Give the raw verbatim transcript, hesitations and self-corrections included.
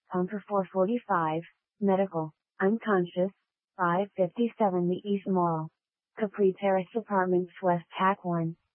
Pumper four forty-five, medical, unconscious, five fifty-seven The East Mall. Capri Terrace Apartments West Hack one.